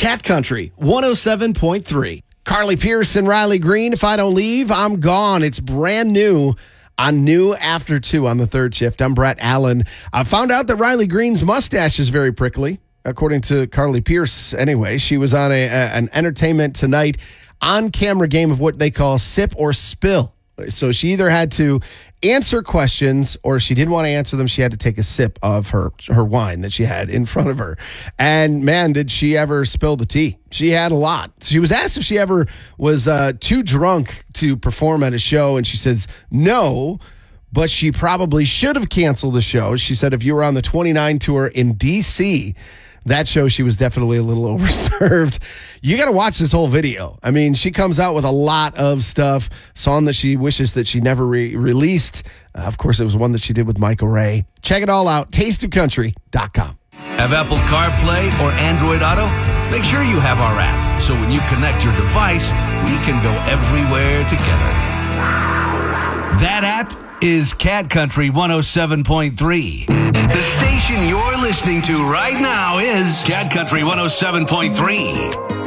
Cat Country 107.3. Carly Pierce and Riley Green. If I don't leave, I'm gone. It's brand new on New After 2 on the third shift. I'm Brett Allen. I found out that Riley Green's mustache is very prickly, according to Carly Pierce. Anyway, she was on an Entertainment Tonight on-camera game of what they call sip or spill. So she either had to answer questions, or if she didn't want to answer them, she had to take a sip of her wine that she had in front of her. And man, did she ever spill the tea. She had a lot. She was asked if she ever was too drunk to perform at a show, and she says no, but she probably should have canceled the show. She said if you were on the 29 tour in D.C., that show, she was definitely a little overserved. You got to watch this whole video. I mean, she comes out with a lot of stuff, song that she wishes that she never released. Of course, it was one that she did with Michael Ray. Check it all out, tasteofcountry.com. Have Apple CarPlay or Android Auto? Make sure you have our app, so when you connect your device, we can go everywhere together. That app is Cat Country 107.3. The station you're listening to right now is Cat Country 107.3.